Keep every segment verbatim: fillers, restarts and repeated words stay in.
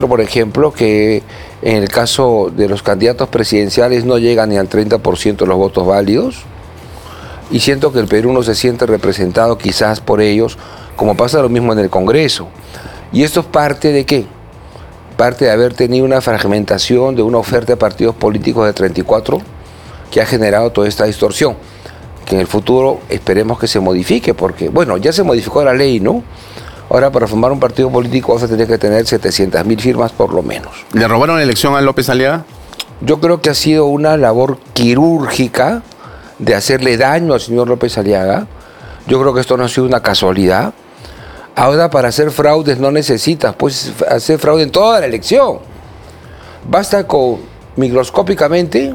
Por ejemplo, que en el caso de los candidatos presidenciales no llegan ni al treinta por ciento de los votos válidos, y siento que el Perú no se siente representado quizás por ellos, como pasa lo mismo en el Congreso. ¿Y esto es parte de qué? Parte de haber tenido una fragmentación de una oferta de partidos políticos de treinta y cuatro que ha generado toda esta distorsión, que en el futuro esperemos que se modifique, porque, bueno, ya se modificó la ley, ¿no? Ahora, para formar un partido político vas a tener que tener setecientas mil firmas por lo menos. ¿Le robaron la elección a López Aliaga? Yo creo que ha sido una labor quirúrgica de hacerle daño al señor López Aliaga. Yo creo que esto no ha sido una casualidad. Ahora, para hacer fraudes no necesitas pues hacer fraude en toda la elección. Basta con microscópicamente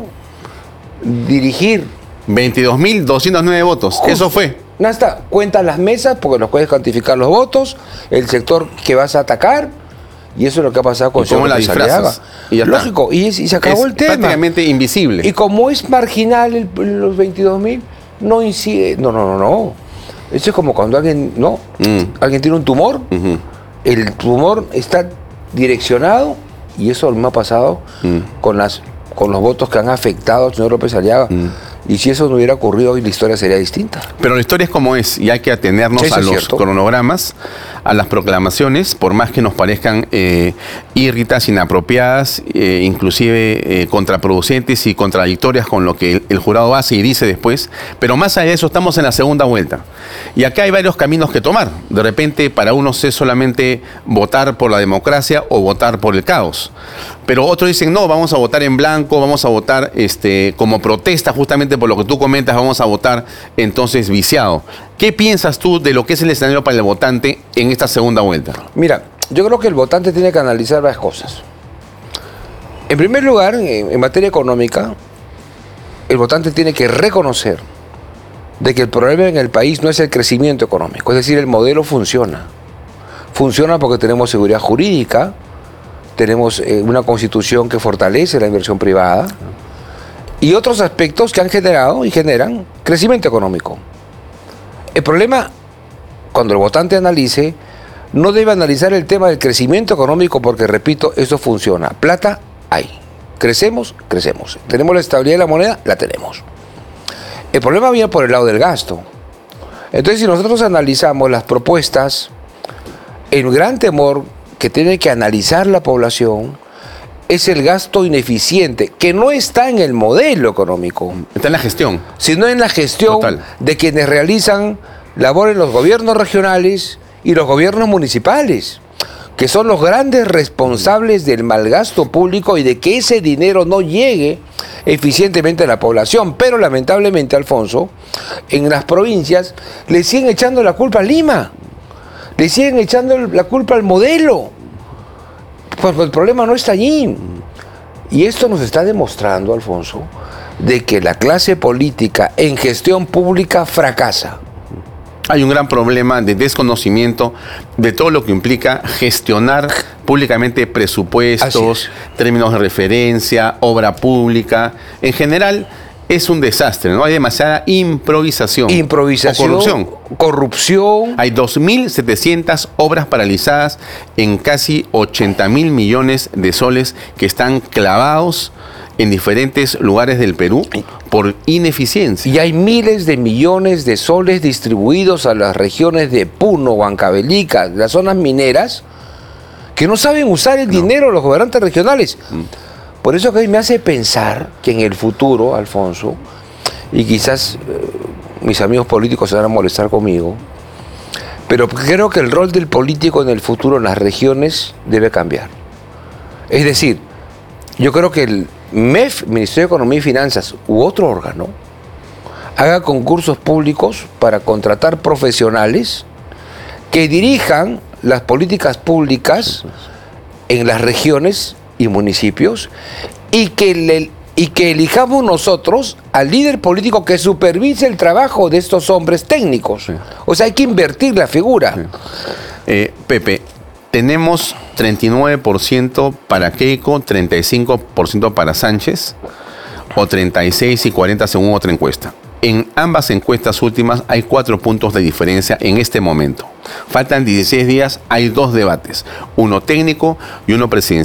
dirigir. veintidós mil doscientos nueve votos, Justo. Eso fue. Nasta, cuentas las mesas porque los puedes cuantificar los votos, el sector que vas a atacar, y eso es lo que ha pasado con el señor López Aliaga. Y lógico, y, es, y se acabó es el tema. Prácticamente invisible. Y como es marginal el, los veintidós mil, no incide. No, no, no, no. Eso es como cuando alguien, no, mm. alguien tiene un tumor, uh-huh. el tumor está direccionado, y eso me ha pasado mm. con, las, con los votos que han afectado al señor López Aliaga. Mm. Y si eso no hubiera ocurrido, hoy la historia sería distinta. Pero la historia es como es, y hay que atenernos eso a los cierto. cronogramas, a las proclamaciones, por más que nos parezcan eh, írritas, inapropiadas, eh, inclusive eh, contraproducentes y contradictorias con lo que el, el jurado hace y dice después. Pero más allá de eso, estamos en la segunda vuelta. Y acá hay varios caminos que tomar. De repente, para unos es solamente votar por la democracia o votar por el caos. Pero otros dicen, no, vamos a votar en blanco, vamos a votar este, como protesta justamente por lo que tú comentas, vamos a votar entonces viciado. ¿Qué piensas tú de lo que es el escenario para el votante en esta segunda vuelta? Mira, yo creo que el votante tiene que analizar varias cosas. En primer lugar, en, en materia económica, el votante tiene que reconocer de que el problema en el país no es el crecimiento económico, es decir, el modelo funciona. Funciona porque tenemos seguridad jurídica, tenemos eh, una constitución que fortalece la inversión privada y otros aspectos que han generado y generan crecimiento económico. El problema, cuando el votante analice, no debe analizar el tema del crecimiento económico porque, repito, eso funciona. Plata hay. Crecemos, crecemos. ¿Tenemos la estabilidad de la moneda? La tenemos. El problema viene por el lado del gasto. Entonces, si nosotros analizamos las propuestas, el gran temor que tiene que analizar la población es el gasto ineficiente, que no está en el modelo económico. Está en la gestión. Sino en la gestión Total. de quienes realizan labor en los gobiernos regionales y los gobiernos municipales, que son los grandes responsables del malgasto público y de que ese dinero no llegue eficientemente a la población. Pero lamentablemente, Alfonso, en las provincias le siguen echando la culpa a Lima. Le siguen echando la culpa al modelo. Pues el problema no está allí. Y esto nos está demostrando, Alfonso, de que la clase política en gestión pública fracasa. Hay un gran problema de desconocimiento de todo lo que implica gestionar públicamente presupuestos, términos de referencia, obra pública. En general, es un desastre, ¿no? Hay demasiada improvisación. Improvisación. O corrupción. Corrupción. Hay dos mil setecientas obras paralizadas en casi ochenta mil millones de soles que están clavados en diferentes lugares del Perú por ineficiencia. Y hay miles de millones de soles distribuidos a las regiones de Puno, Huancavelica, las zonas mineras, que no saben usar el no. dinero los gobernantes regionales. Mm. Por eso que me hace pensar que en el futuro, Alfonso, y quizás eh, mis amigos políticos se van a molestar conmigo, pero creo que el rol del político en el futuro en las regiones debe cambiar. Es decir, yo creo que el M E F, Ministerio de Economía y Finanzas, u otro órgano, haga concursos públicos para contratar profesionales que dirijan las políticas públicas en las regiones y municipios, y que, le, y que elijamos nosotros al líder político que supervise el trabajo de estos hombres técnicos. Sí. O sea, hay que invertir la figura. Sí. Eh, Pepe, tenemos treinta y nueve por ciento para Keiko, treinta y cinco por ciento para Sánchez, o treinta y seis y cuarenta según otra encuesta. En ambas encuestas últimas hay cuatro puntos de diferencia en este momento. Faltan dieciséis días, hay dos debates, uno técnico y uno presidencial.